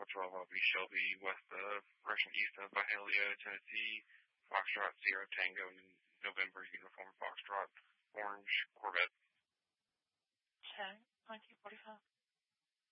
Bravo 12 LB Shelby, west of, direction east of Byhalia, Tennessee, Foxtrot Sierra Tango, November uniform Foxtrot, orange Corvette.